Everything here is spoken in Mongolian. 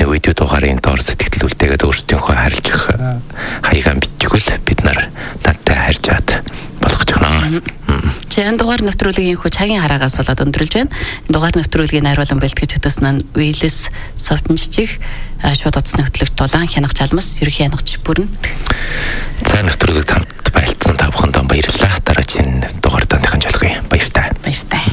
видео дугаарын доор сэтгэл үлдээгээд өөрсдийнхөө харилцах хаягаа бичгүүл бид нар тантай харьж чад болгож байна. Чэн дугаар нэвтрүүлгийн хүү цагийн хараагаас болоод өндөрлж байна. Дугаар нэвтрүүлгийн найруулан бэлтгэж хөтөсөн нь Вилэс Совтонжиг шууд утасны хөтлөгч Дулаан Хянах Чалмас ерөнхий хянагч бүрэн. За нэвтрүүлэг тамд байлцсан та бүхэнд баярлалаа. Дараагийн дугаар танихын жолгоё. Баяртай. Баяртай.